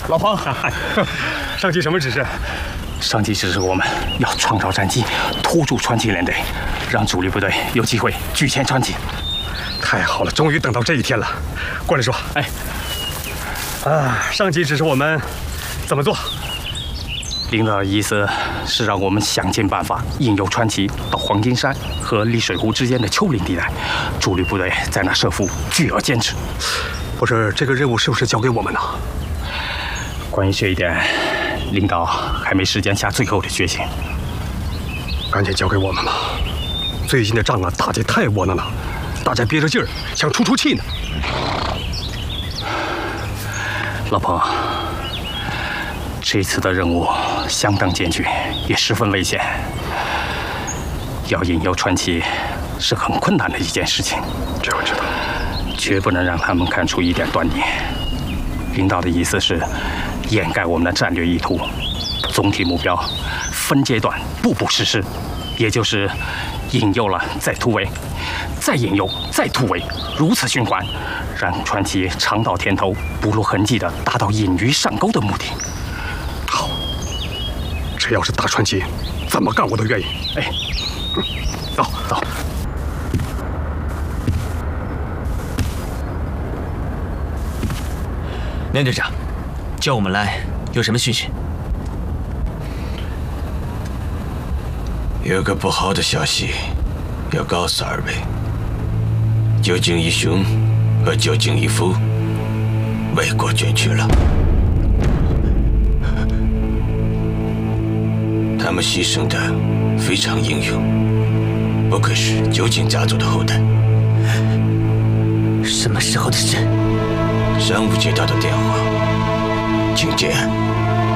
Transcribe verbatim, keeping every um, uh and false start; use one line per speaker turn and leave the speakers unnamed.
老彭，上级什么指示？
上级指示我们要创造战机，拖住川崎连队，让主力部队有机会拒歼川崎。
太好了，终于等到这一天了。过来说，
哎，
啊，上级指示我们怎么做？
领导的意思是让我们想尽办法引诱川崎到黄金山和丽水湖之间的丘陵地带，主力部队在那设伏，拒而歼之。
不是，这个任务是不是交给我们呢？
关于这一点，领导还没时间下最后的决心。
赶紧交给我们吧。最近的仗啊，打得太窝囊了，大家憋着劲儿想出出气呢。
老彭，这次的任务相当艰巨，也十分危险。要引诱川崎是很困难的一件事情。
这我知道，
绝不能让他们看出一点端倪。领导的意思是掩盖我们的战略意图，总体目标分阶段步步实施，也就是引诱了再突围，再引诱再突围，如此循环，让川崎尝到甜头，不露痕迹地达到引鱼上钩的目的。
好，只要是打川崎，怎么干我都愿意。
哎，
嗯、走走。
连队长，叫我们来有什么讯息？
有个不好的消息要告诉二位：酒井义雄和酒井义夫为国捐躯了。他们牺牲的非常英勇，不愧是酒井家族的后代。
什么时候的事？
上午接到的电话，请见。